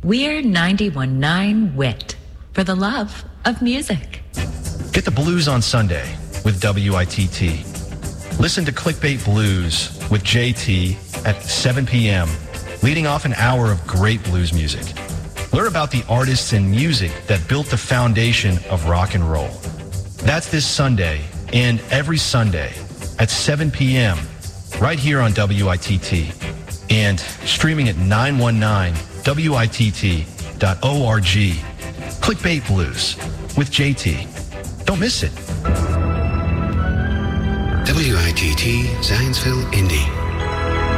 We're 91.9 WIT for the love of music. Get the blues on Sunday with WITT. Listen to Clickbait Blues with JT at 7 p.m., leading off an hour of great blues music. Learn about the artists and music that built the foundation of rock and roll. That's this Sunday and every Sunday at 7 p.m. right here on WITT and streaming at 919witt.org. Clickbait Blues with JT. Don't miss it. WITT Zanesville, Indy.